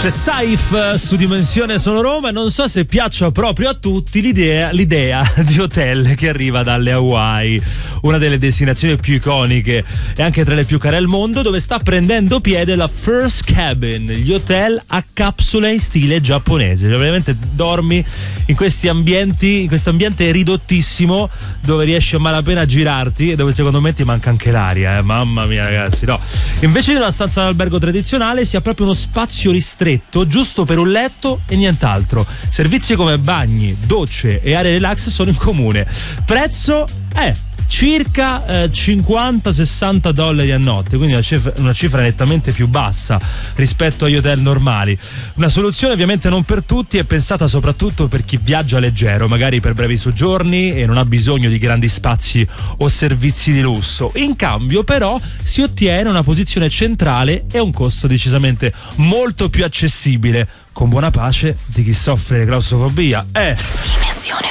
C'è Saif su Dimensione Sono Roma e non so se piaccia proprio a tutti l'idea di hotel che arriva dalle Hawaii, una delle destinazioni più iconiche e anche tra le più care al mondo, dove sta prendendo piede la First Cabin, gli hotel a capsule in stile giapponese. Cioè, veramente dormi in questi ambienti, in questo ambiente ridottissimo dove riesci a malapena a girarti e dove secondo me ti manca anche l'aria, mamma mia ragazzi, no. Invece di una stanza d'albergo tradizionale si ha proprio uno spazio ristretto giusto per un letto e nient'altro. Servizi come bagni, docce e aree relax sono in comune. Prezzo circa $50-60 a notte, quindi una cifra nettamente più bassa rispetto agli hotel normali. Una soluzione ovviamente non per tutti, è pensata soprattutto per chi viaggia leggero, magari per brevi soggiorni e non ha bisogno di grandi spazi o servizi di lusso. In cambio però si ottiene una posizione centrale e un costo decisamente molto più accessibile, con buona pace di chi soffre di claustrofobia.